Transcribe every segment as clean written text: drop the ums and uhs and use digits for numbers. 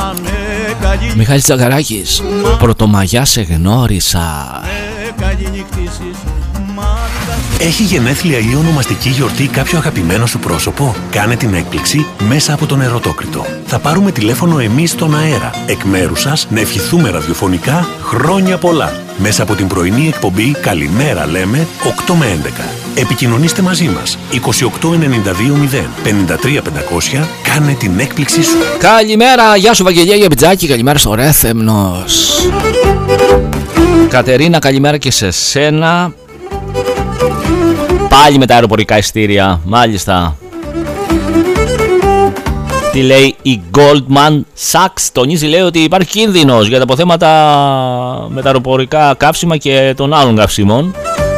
Μιχάλης Τζαγαράκης, Πρωτομαγιά σε γνώρισα. Έχει γενέθλια ή ονομαστική γιορτή κάποιο αγαπημένο σου πρόσωπο? Κάνε την έκπληξη μέσα από τον Ερωτόκριτο. Θα πάρουμε τηλέφωνο εμείς στον αέρα, εκ μέρους σας, να ευχηθούμε ραδιοφωνικά χρόνια πολλά. Μέσα από την πρωινή εκπομπή «Καλημέρα λέμε» 8 με 11. Επικοινωνήστε μαζί μας 28920 53500. Κάνε την έκπληξή σου. Καλημέρα, γεια σου Βαγγελία Γεμπιτζάκη, καλημέρα στο Ρέθεμνος. Κατερίνα, καλημέρα και σε σένα. Πάλι με τα αεροπορικά εισιτήρια, μάλιστα. Τι λέει η Goldman Sachs? Τονίζει, λέει, ότι υπάρχει κίνδυνος για τα αποθέματα με τα αεροπορικά καύσιμα και των άλλων καυσίμων.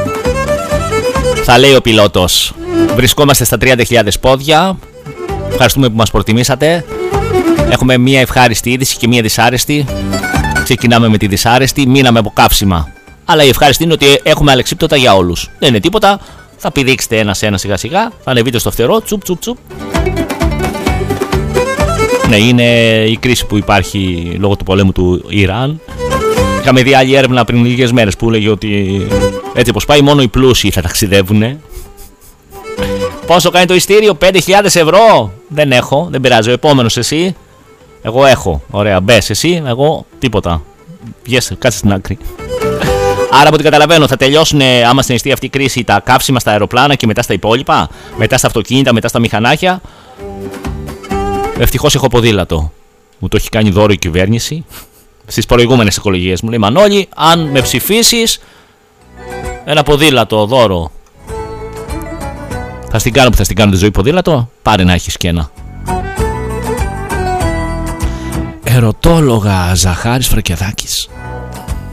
Θα λέει ο πιλότος. Βρισκόμαστε στα 30.000 πόδια. Ευχαριστούμε που μας προτιμήσατε. Έχουμε μία ευχάριστη είδηση και μία δυσάρεστη. Ξεκινάμε με τη δυσάρεστη. Μείναμε από καύσιμα. Αλλά η ευχάριστη είναι ότι έχουμε αλεξίπτωτα για όλους. Δεν είναι τίποτα. Θα πηδήξετε ένα-ένα σιγά-σιγά. Θα ανεβείτε στο φτερό. Τσουπ τσουπ τσουπ. Ναι, είναι η κρίση που υπάρχει λόγω του πολέμου του Ιράν. Είχαμε δει άλλη έρευνα πριν λίγες μέρες που έλεγε ότι έτσι όπως πάει μόνο οι πλούσιοι θα ταξιδεύουνε. Πόσο κάνει το ειστήριο? 5.000 ευρώ. Δεν έχω, δεν πειράζει. Ο επόμενος εσύ. Εγώ έχω. Ωραία, μπες εσύ, εγώ τίποτα. Βγες, κάτσε στην άκρη. Άρα από ό,τι καταλαβαίνω θα τελειώσουν, άμα συνιστεί αυτή η κρίση, τα καύσιμα στα αεροπλάνα και μετά στα υπόλοιπα. Μετά στα αυτοκίνητα, μετά στα μηχανάκια. Ευτυχώς έχω ποδήλατο. Μου το έχει κάνει δώρο η κυβέρνηση στις προηγούμενες εκλογές. Μου λέει, Μανώλη, αν με ψηφίσεις, ένα ποδήλατο δώρο. Θα στην κάνω που θα στην κάνω τη ζωή ποδήλατο. Πάρε να έχεις και ένα. Ερωτόλογα Ζαχάρης Φρακεδάκης.